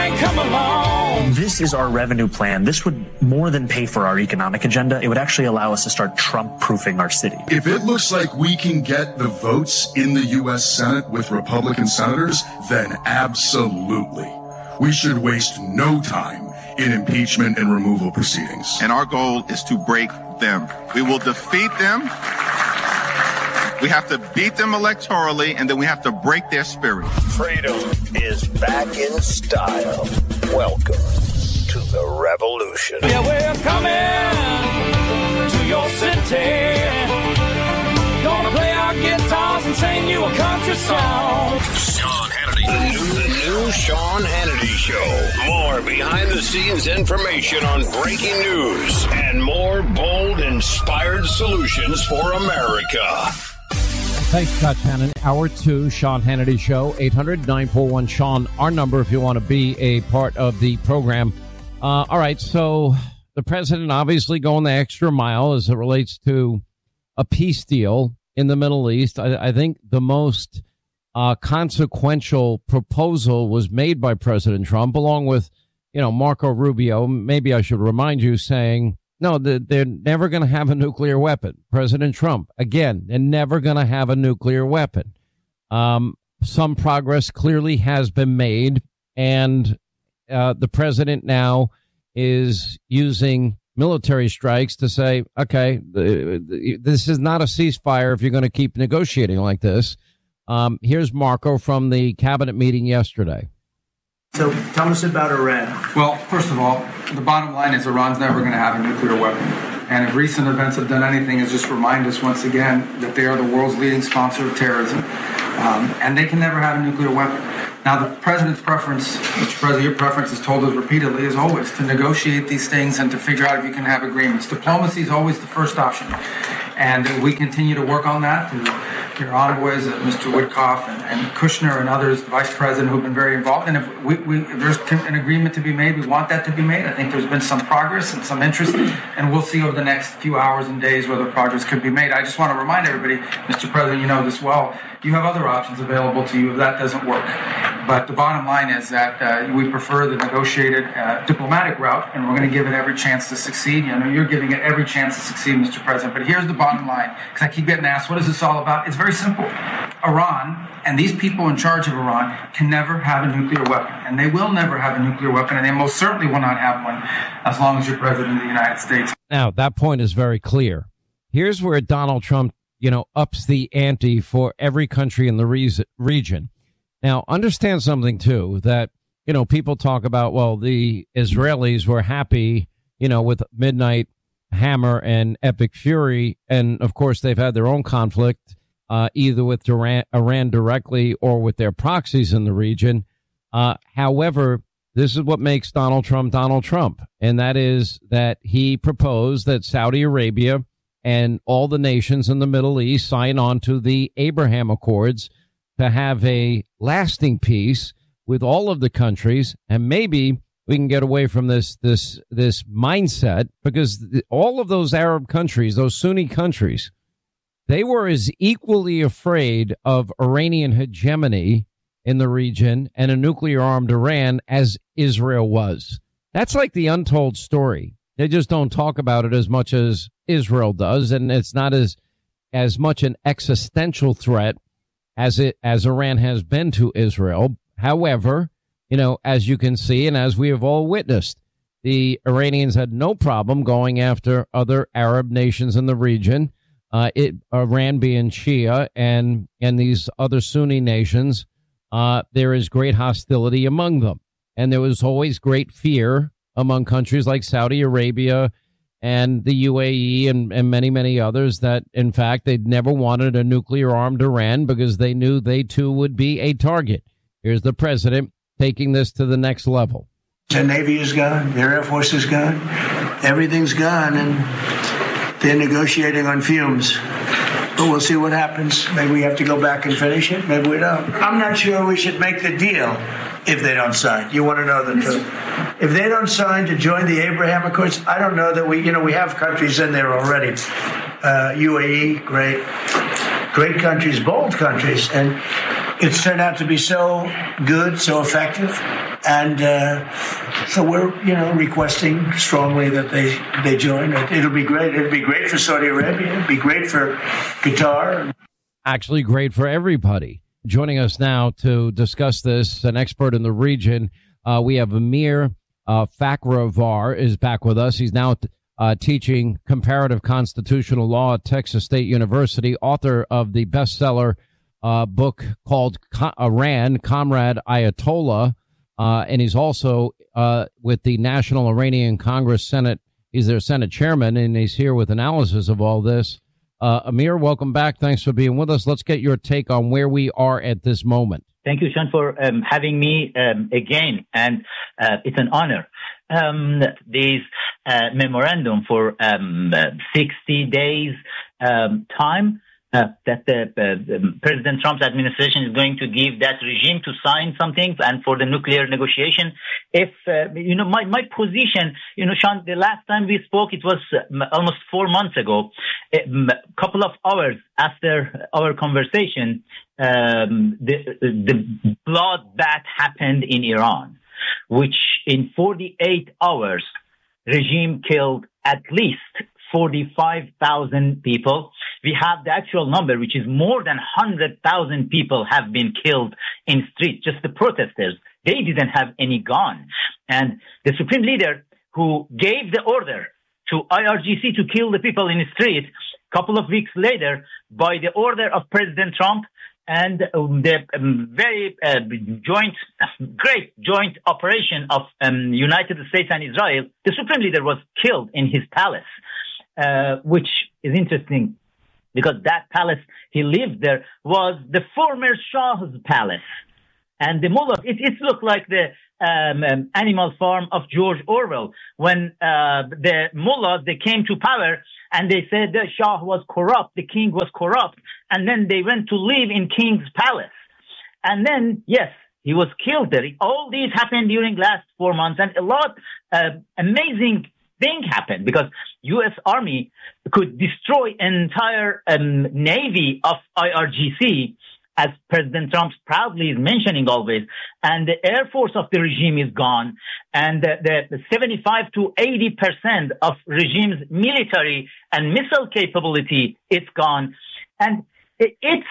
ain't come along. This is our revenue plan. This would more than pay for our economic agenda. It would actually allow us to start Trump-proofing our city. If it looks like we can get the votes in the U.S. Senate with Republican senators, then absolutely. We should waste no time in impeachment and removal proceedings. And our goal is to break them. We will defeat them. We have to beat them electorally, and then we have to break their spirit. Freedom is back in style. Welcome to the revolution. Yeah, we're coming to your city. Gonna play our guitars and sing you a country song. Sean Hannity. The new Sean Hannity Show. More behind-the-scenes information on breaking news and more bold, inspired solutions for America. Thanks, Scott Shannon. Hour 2, Sean Hannity Show, 800-941-SEAN, our number if you want to be a part of the program. All right, so the president obviously going the extra mile as it relates to a peace deal in the Middle East. I think the most consequential proposal was made by President Trump, along with, Marco Rubio. Maybe I should remind you, saying, no, they're never going to have a nuclear weapon. President Trump, again, they're never going to have a nuclear weapon. Some progress clearly has been made, and the president now is using military strikes to say, okay, this is not a ceasefire if you're going to keep negotiating like this. Here's Marco from the cabinet meeting yesterday. So tell us about Iran. Well, first of all, the bottom line is Iran's never going to have a nuclear weapon. And if recent events have done anything, is just remind us once again that they are the world's leading sponsor of terrorism. And they can never have a nuclear weapon. Now, the president's preference, Mr. President, your preference has told us repeatedly, is always to negotiate these things and to figure out if you can have agreements. Diplomacy is always the first option. And we continue to work on that. Your envoys, Mr. Witkoff and Kushner and others, the vice president, who've been very involved. And if there's an agreement to be made, we want that to be made. I think there's been some progress and some interest, and we'll see over the next few hours and days whether progress could be made. I just want to remind everybody, Mr. President, you know this well, you have other options available to you if that doesn't work. But the bottom line is that we prefer the negotiated diplomatic route, and we're going to give it every chance to succeed. You're giving it every chance to succeed, Mr. President. But here's the bottom line, because I keep getting asked, what is this all about? It's very simple. Iran and these people in charge of Iran can never have a nuclear weapon, and they will never have a nuclear weapon, and they most certainly will not have one as long as you're president of the United States. Now, that point is very clear. Here's where Donald Trump, ups the ante for every country in the region. Now, understand something, too, that, people talk about, well, the Israelis were happy, with Midnight Hammer and Epic Fury. And, of course, they've had their own conflict, either with Iran directly or with their proxies in the region. However, this is what makes Donald Trump. And that is that he proposed that Saudi Arabia and all the nations in the Middle East sign on to the Abraham Accords to have a lasting peace with all of the countries. And maybe we can get away from this mindset, because all of those Arab countries, those Sunni countries, they were as equally afraid of Iranian hegemony in the region and a nuclear-armed Iran as Israel was. That's like the untold story. They just don't talk about it as much as Israel does, and it's not as much an existential threat as Iran has been to Israel. However, as you can see, and as we have all witnessed, the Iranians had no problem going after other Arab nations in the region. Iran being Shia and these other Sunni nations, there is great hostility among them. And there was always great fear among countries like Saudi Arabia and the UAE and many, many others that, in fact, they'd never wanted a nuclear-armed Iran because they knew they, too, would be a target. Here's the president taking this to the next level. Their Navy is gone. Their Air Force is gone. Everything's gone, and they're negotiating on fumes. But we'll see what happens. Maybe we have to go back and finish it. Maybe we don't. I'm not sure we should make the deal if they don't sign. You want to know the truth. If they don't sign to join the Abraham Accords, I don't know that we have countries in there already. UAE, great countries, bold countries. And it's turned out to be so good, so effective, and so we're requesting strongly that they join. It'll be great. It'll be great for Saudi Arabia. It'll be great for Qatar. Actually, great for everybody. Joining us now to discuss this, an expert in the region, we have Amir Fakhravar is back with us. He's now teaching comparative constitutional law at Texas State University, author of the bestseller book called Iran, Comrade Ayatollah, and he's also with the National Iranian Congress Senate. He's their Senate chairman, and he's here with analysis of all this. Amir, welcome back. Thanks for being with us. Let's get your take on where we are at this moment. Thank you, Sean, for having me again, and it's an honor. This memorandum for 60 days time that President Trump's administration is going to give that regime to sign something and for the nuclear negotiation. If, my position, Sean, the last time we spoke, it was almost 4 months ago, a couple of hours after our conversation, the bloodbath happened in Iran, which in 48 hours, regime killed at least 45,000 people. We have the actual number, which is more than 100,000 people have been killed in streets, just the protesters. They didn't have any gun. And the supreme leader who gave the order to IRGC to kill the people in the street, a couple of weeks later, by the order of President Trump, and the very great joint operation of United States and Israel, the supreme leader was killed in his palace, which is interesting because that palace he lived there was the former Shah's palace. And the mullah, it looked like the Animal Farm of George Orwell when the mullahs, they came to power and they said the Shah was corrupt, the king was corrupt, and then they went to live in king's palace. And then, yes, he was killed there. All these happened during last 4 months, and a lot amazing thing happened because U.S. Army could destroy entire navy of IRGC, as President Trump proudly is mentioning always, and the Air Force of the regime is gone, and the 75 to 80% of regime's military and missile capability is gone. And it's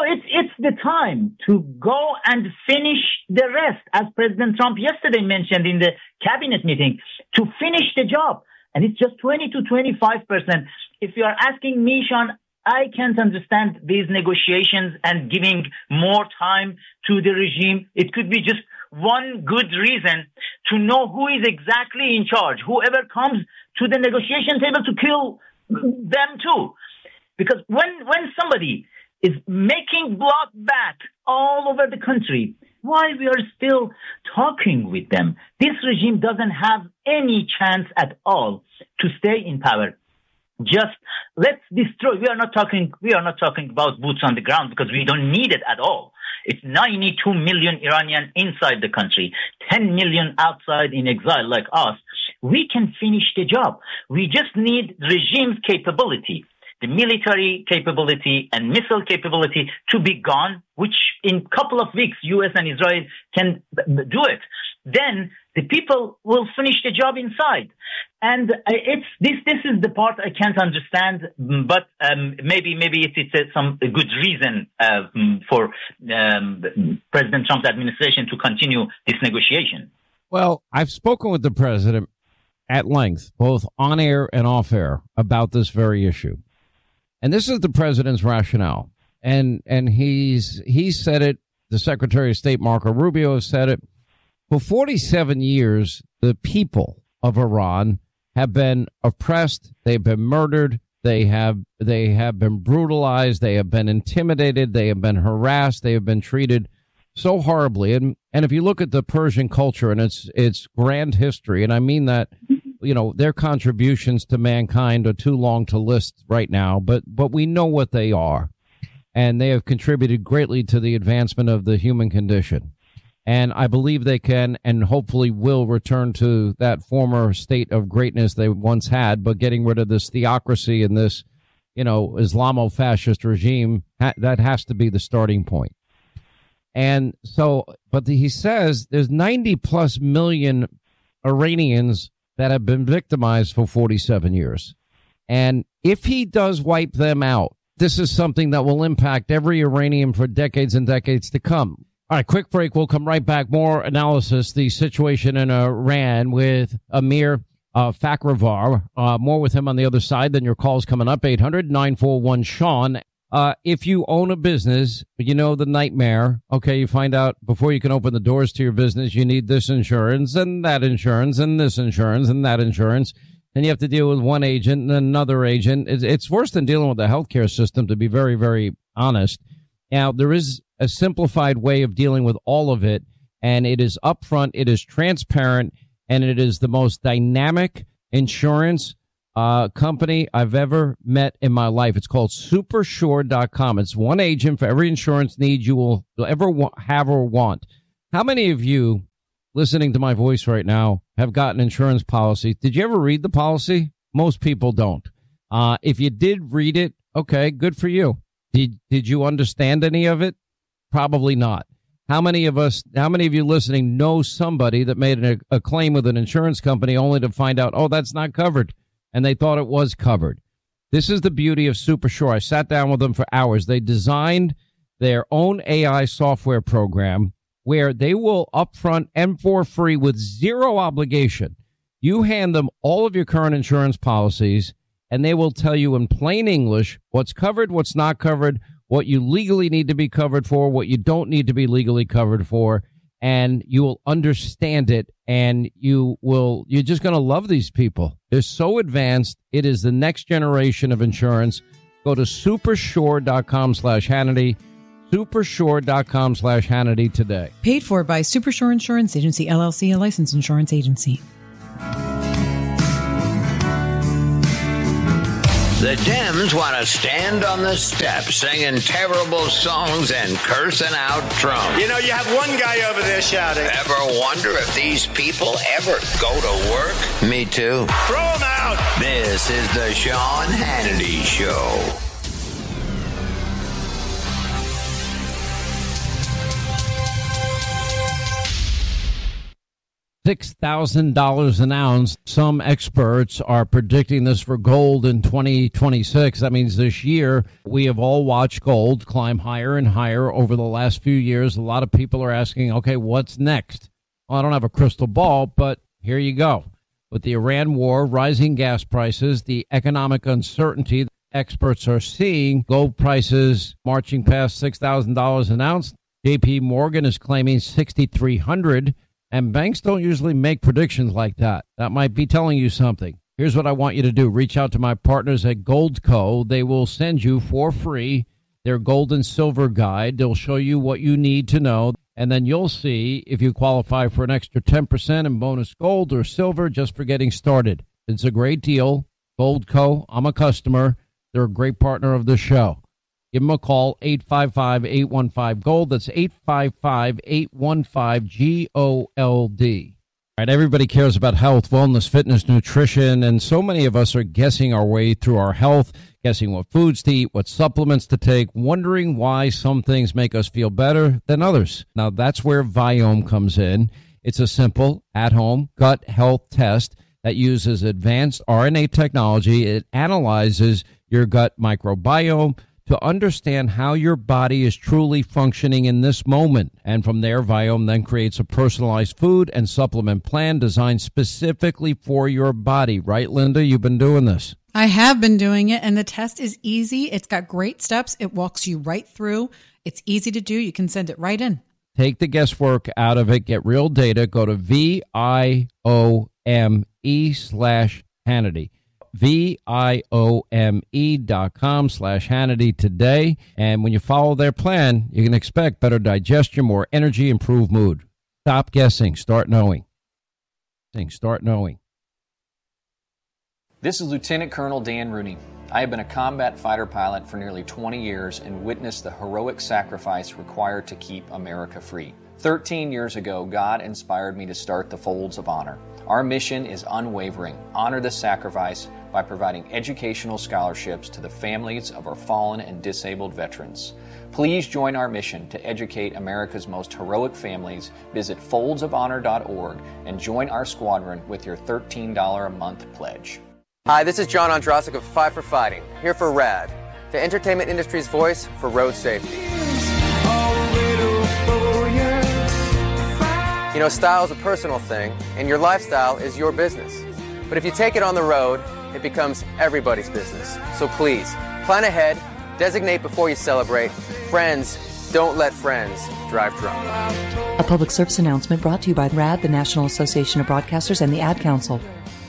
the time to go and finish the rest, as President Trump yesterday mentioned in the cabinet meeting, to finish the job. And it's just 20 to 25%. If you are asking me, Sean, I can't understand these negotiations and giving more time to the regime. It could be just one good reason to know who is exactly in charge, whoever comes to the negotiation table to kill them too. Because when somebody is making bloodbath all over the country, why we are still talking with them? This regime doesn't have any chance at all to stay in power. Just let's destroy. We are not talking about boots on the ground because we don't need it at all. It's 92 million Iranian inside the country, 10 million outside in exile like us. We can finish the job. We just need regime's capability, the military capability and missile capability to be gone, which in a couple of weeks, U.S. and Israel can do it. Then the people will finish the job inside. And this is the part I can't understand, but maybe it's some good reason for President Trump's administration to continue this negotiation. Well, I've spoken with the president at length, both on air and off air, about this very issue. And this is the president's rationale. And he said it, the Secretary of State Marco Rubio has said it. For 47 years, the people of Iran have been oppressed, they've been murdered, they have been brutalized, they have been intimidated, they have been harassed, they have been treated so horribly. And if you look at the Persian culture and its grand history, and I mean that, their contributions to mankind are too long to list right now, but we know what they are. And they have contributed greatly to the advancement of the human condition. And I believe they can and hopefully will return to that former state of greatness they once had, but getting rid of this theocracy and this, Islamo-fascist regime, that has to be the starting point. And so, but he says there's 90 plus million Iranians that have been victimized for 47 years. And if he does wipe them out, this is something that will impact every Iranian for decades and decades to come. All right, quick break. We'll come right back. More analysis, the situation in Iran with Amir Fakhravar. More with him on the other side. Then your calls coming up, 800-941-SEAN. If you own a business, you know the nightmare. Okay, you find out before you can open the doors to your business, you need this insurance and that insurance and this insurance and that insurance. And you have to deal with one agent and another agent. It's worse than dealing with the healthcare system, to be very, very honest. Now, there is a simplified way of dealing with all of it, and it is upfront, it is transparent, and it is the most dynamic insurance company I've ever met in my life. It's called Supersure.com. It's one agent for every insurance need you will ever have or want. How many of you listening to my voice right now have gotten insurance policy? Did you ever read the policy? Most people don't. If you did read it, okay, good for you. Did you understand any of it? Probably not. How many of you listening know somebody that made a claim with an insurance company only to find out, oh, that's not covered, and they thought it was covered? This is the beauty of Supersure. I sat down with them for hours. They designed their own AI software program where they will upfront and for free with zero obligation. You hand them all of your current insurance policies, and they will tell you in plain English what's covered, what's not covered, what you legally need to be covered for, what you don't need to be legally covered for, and you will understand it, and you're just going to love these people. They're so advanced. It is the next generation of insurance. Go to supersure.com/Hannity, supersure.com/Hannity today. Paid for by Supersure Insurance Agency, LLC, a licensed insurance agency. The Dems want to stand on the steps singing terrible songs and cursing out Trump. You know, you have one guy over there shouting. Ever wonder if these people ever go to work? Me too. Throw them out. This is the Sean Hannity Show. $6,000 an ounce. Some experts are predicting this for gold in 2026. That means this year we have all watched gold climb higher and higher over the last few years. A lot of people are asking, okay, what's next? Well, I don't have a crystal ball, but here you go. With the Iran war, rising gas prices, the economic uncertainty, experts are seeing gold prices marching past $6,000 an ounce. JP Morgan is claiming $6,300. And banks don't usually make predictions like that. That might be telling you something. Here's what I want you to do. Reach out to my partners at Goldco. They will send you for free their gold and silver guide. They'll show you what you need to know. And then you'll see if you qualify for an extra 10% in bonus gold or silver just for getting started. It's a great deal. Goldco, I'm a customer. They're a great partner of the show. Give them a call, 855-815-GOLD. That's 855-815-GOLD. All right, everybody cares about health, wellness, fitness, nutrition, and so many of us are guessing our way through our health, guessing what foods to eat, what supplements to take, wondering why some things make us feel better than others. Now, that's where Viome comes in. It's a simple, at-home gut health test that uses advanced RNA technology. It analyzes your gut microbiome to understand how your body is truly functioning in this moment. And from there, Viome then creates a personalized food and supplement plan designed specifically for your body. Right, Linda? You've been doing this. I have been doing it, and the test is easy. It's got great steps. It walks you right through. It's easy to do. You can send it right in. Take the guesswork out of it. Get real data. Go to VIOME/Hannity. VIOME.com/Hannity today. And when you follow their plan, you can expect better digestion, more energy, improved mood. Stop guessing. Start knowing. Start knowing. This is Lieutenant Colonel Dan Rooney. I have been a combat fighter pilot for nearly 20 years and witnessed the heroic sacrifice required to keep America free. 13 years ago, God inspired me to start the Folds of Honor. Our mission is unwavering. Honor the sacrifice by providing educational scholarships to the families of our fallen and disabled veterans. Please join our mission to educate America's most heroic families. Visit foldsofhonor.org and join our squadron with your $13 a month pledge. Hi, this is John Ondrasik of Five for Fighting, here for RAD, the entertainment industry's voice for road safety. You know, style is a personal thing, and your lifestyle is your business. But if you take it on the road, it becomes everybody's business. So please, plan ahead, designate before you celebrate. Friends, don't let friends drive drunk. A public service announcement brought to you by RAD, the National Association of Broadcasters, and the Ad Council.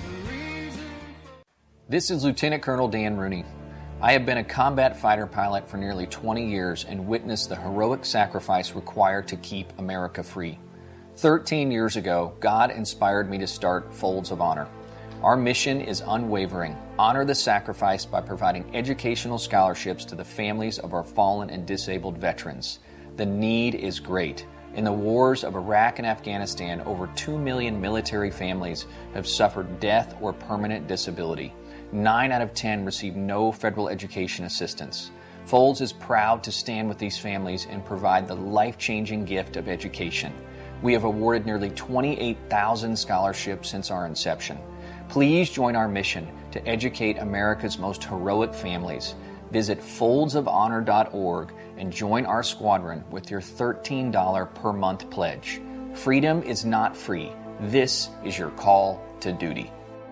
This is Lieutenant Colonel Dan Rooney. I have been a combat fighter pilot for nearly 20 years and witnessed the heroic sacrifice required to keep America free. 13 years ago, God inspired me to start Folds of Honor. Our mission is unwavering. Honor the sacrifice by providing educational scholarships to the families of our fallen and disabled veterans. The need is great. In the wars of Iraq and Afghanistan, over 2 million military families have suffered death or permanent disability. 9 out of 10 receive no federal education assistance. Folds is proud to stand with these families and provide the life-changing gift of education. We have awarded nearly 28,000 scholarships since our inception. Please join our mission to educate America's most heroic families. Visit foldsofhonor.org and join our squadron with your $13 per month pledge. Freedom is not free. This is your call to duty.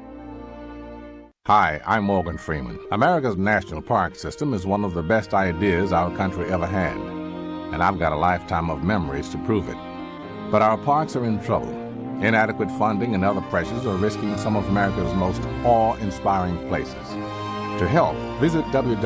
Hi, I'm Morgan Freeman. America's national park system is one of the best ideas our country ever had, and I've got a lifetime of memories to prove it. But our parks are in trouble. Inadequate funding and other pressures are risking some of America's most awe-inspiring places. To help, visit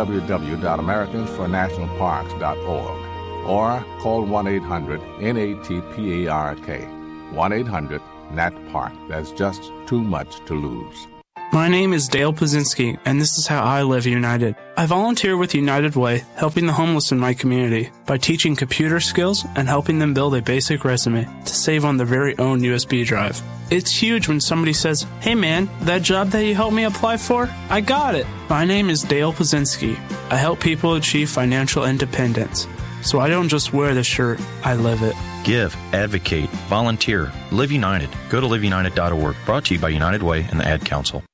www.americansfornationalparks.org or call 1-800-NATPARK. 1-800-NAT-PARK. There's just too much to lose. My name is Dale Pazinski, and this is how I live United. I volunteer with United Way, helping the homeless in my community by teaching computer skills and helping them build a basic resume to save on their very own USB drive. It's huge when somebody says, "Hey man, that job that you helped me apply for, I got it." My name is Dale Pazinski. I help people achieve financial independence. So I don't just wear the shirt, I live it. Give, advocate, volunteer, Live United. Go to liveunited.org. Brought to you by United Way and the Ad Council.